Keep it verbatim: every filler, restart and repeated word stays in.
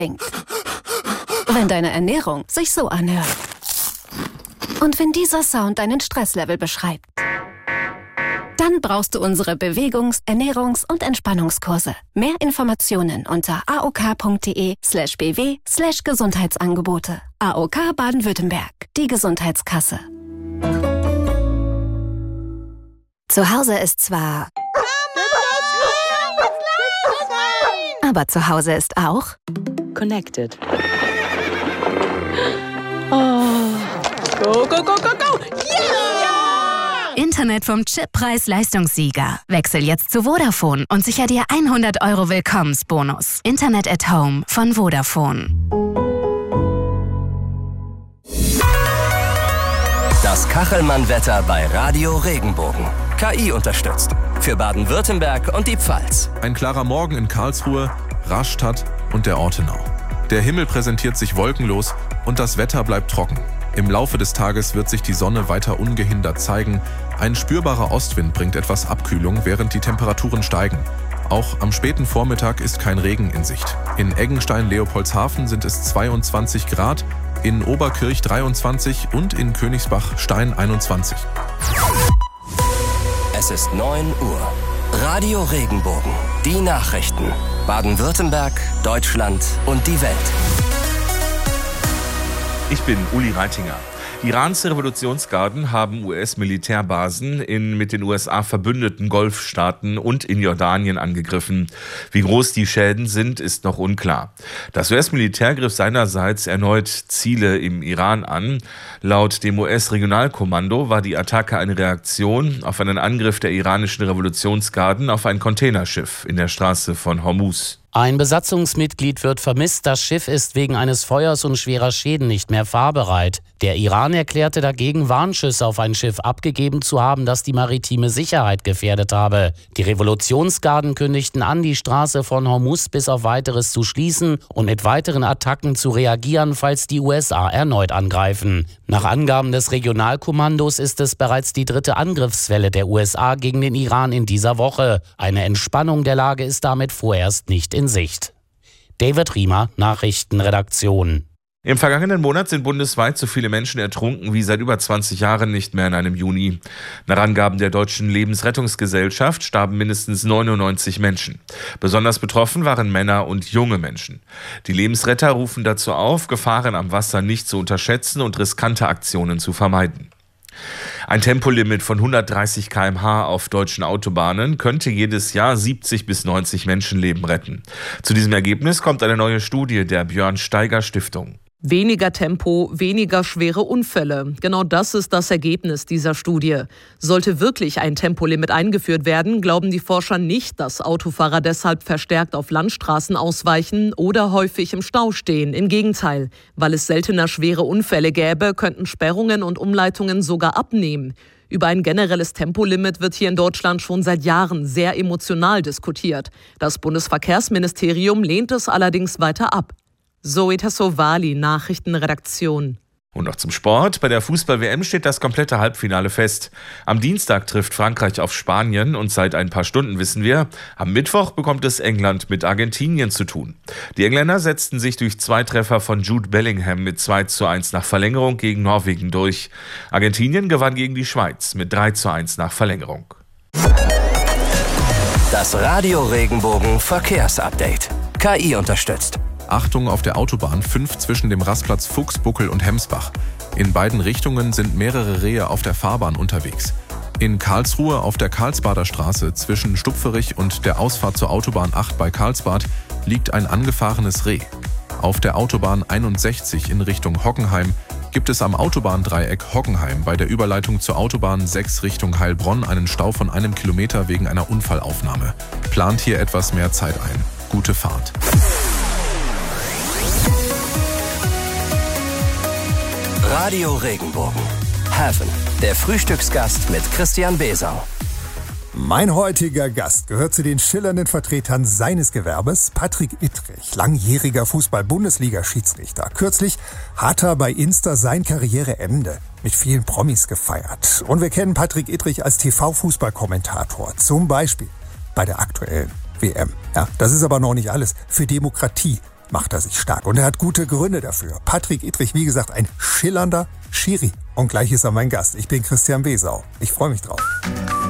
klingt. Wenn deine Ernährung sich so anhört. Und wenn dieser Sound deinen Stresslevel beschreibt. Dann brauchst du unsere Bewegungs-, Ernährungs- und Entspannungskurse. Mehr Informationen unter aok.de slash bw slash Gesundheitsangebote. A O K Baden-Württemberg, die Gesundheitskasse. Zu Hause ist zwar... Aber zu Hause ist auch... Connected. Oh. Go, go, go, go, go! Yeah! Internet vom Chip-Preis-Leistungssieger. Wechsel jetzt zu Vodafone und sicher dir hundert Euro Willkommensbonus. Internet at Home von Vodafone. Das Kachelmann-Wetter bei Radio Regenbogen. K I unterstützt. Für Baden-Württemberg und die Pfalz. Ein klarer Morgen in Karlsruhe, Rastatt und der Ortenau. Der Himmel präsentiert sich wolkenlos und das Wetter bleibt trocken. Im Laufe des Tages wird sich die Sonne weiter ungehindert zeigen. Ein spürbarer Ostwind bringt etwas Abkühlung, während die Temperaturen steigen. Auch am späten Vormittag ist kein Regen in Sicht. In Eggenstein-Leopoldshafen sind es zweiundzwanzig Grad, in Oberkirch dreiundzwanzig und in Königsbach-Stein einundzwanzig. Es ist neun Uhr. Radio Regenbogen. Die Nachrichten. Baden-Württemberg, Deutschland und die Welt. Ich bin Uli Reitinger. Die Irans Revolutionsgarden haben U S-Militärbasen in mit den U S A verbündeten Golfstaaten und in Jordanien angegriffen. Wie groß die Schäden sind, ist noch unklar. Das U S-Militär griff seinerseits erneut Ziele im Iran an. Laut dem U S-Regionalkommando war die Attacke eine Reaktion auf einen Angriff der iranischen Revolutionsgarden auf ein Containerschiff in der Straße von Hormuz. Ein Besatzungsmitglied wird vermisst. Das Schiff ist wegen eines Feuers und schwerer Schäden nicht mehr fahrbereit. Der Iran erklärte dagegen, Warnschüsse auf ein Schiff abgegeben zu haben, das die maritime Sicherheit gefährdet habe. Die Revolutionsgarden kündigten an, die Straße von Hormuz bis auf Weiteres zu schließen und mit weiteren Attacken zu reagieren, falls die U S A erneut angreifen. Nach Angaben des Regionalkommandos ist es bereits die dritte Angriffswelle der U S A gegen den Iran in dieser Woche. Eine Entspannung der Lage ist damit vorerst nicht in Sicht. David Riemer, Nachrichtenredaktion. Im vergangenen Monat sind bundesweit so viele Menschen ertrunken wie seit über zwanzig Jahren nicht mehr in einem Juni. Nach Angaben der Deutschen Lebensrettungsgesellschaft starben mindestens neunundneunzig Menschen. Besonders betroffen waren Männer und junge Menschen. Die Lebensretter rufen dazu auf, Gefahren am Wasser nicht zu unterschätzen und riskante Aktionen zu vermeiden. Ein Tempolimit von hundertdreißig Kilometer pro Stunde auf deutschen Autobahnen könnte jedes Jahr siebzig bis neunzig Menschenleben retten. Zu diesem Ergebnis kommt eine neue Studie der Björn Steiger Stiftung. Weniger Tempo, weniger schwere Unfälle. Genau das ist das Ergebnis dieser Studie. Sollte wirklich ein Tempolimit eingeführt werden, glauben die Forscher nicht, dass Autofahrer deshalb verstärkt auf Landstraßen ausweichen oder häufig im Stau stehen. Im Gegenteil, weil es seltener schwere Unfälle gäbe, könnten Sperrungen und Umleitungen sogar abnehmen. Über ein generelles Tempolimit wird hier in Deutschland schon seit Jahren sehr emotional diskutiert. Das Bundesverkehrsministerium lehnt es allerdings weiter ab. Zoe Tassovali, Nachrichtenredaktion. Und noch zum Sport. Bei der Fußball-W M steht das komplette Halbfinale fest. Am Dienstag trifft Frankreich auf Spanien und seit ein paar Stunden wissen wir, am Mittwoch bekommt es England mit Argentinien zu tun. Die Engländer setzten sich durch zwei Treffer von Jude Bellingham mit zwei zu eins nach Verlängerung gegen Norwegen durch. Argentinien gewann gegen die Schweiz mit drei zu eins nach Verlängerung. Das Radio Regenbogen Verkehrsupdate. K I unterstützt. Achtung auf der Autobahn fünf zwischen dem Rastplatz Fuchsbuckel und Hemsbach. In beiden Richtungen sind mehrere Rehe auf der Fahrbahn unterwegs. In Karlsruhe auf der Karlsbader Straße zwischen Stupferich und der Ausfahrt zur Autobahn acht bei Karlsbad liegt ein angefahrenes Reh. Auf der Autobahn einundsechzig in Richtung Hockenheim gibt es am Autobahndreieck Hockenheim bei der Überleitung zur Autobahn sechs Richtung Heilbronn einen Stau von einem Kilometer wegen einer Unfallaufnahme. Plant hier etwas mehr Zeit ein. Gute Fahrt. Radio Regenbogen. Heaven. Der Frühstücksgast mit Christian Besau. Mein heutiger Gast gehört zu den schillernden Vertretern seines Gewerbes, Patrick Ittrich, langjähriger Fußball-Bundesliga-Schiedsrichter. Kürzlich hat er bei Insta sein Karriereende mit vielen Promis gefeiert. Und wir kennen Patrick Ittrich als T V-Fußballkommentator, zum Beispiel bei der aktuellen W M. Ja, das ist aber noch nicht alles. Für Demokratie macht er sich stark. Und er hat gute Gründe dafür. Patrick Ittrich, wie gesagt, ein schillernder Schiri. Und gleich ist er mein Gast. Ich bin Christian Besau. Ich freue mich drauf.